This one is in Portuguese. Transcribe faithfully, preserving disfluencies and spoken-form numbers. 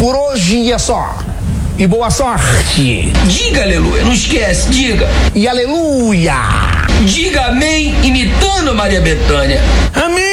Por hoje é só. E boa sorte. Diga aleluia, não esquece, diga. E aleluia. Diga amém, imitando a Maria Bethânia. Amém.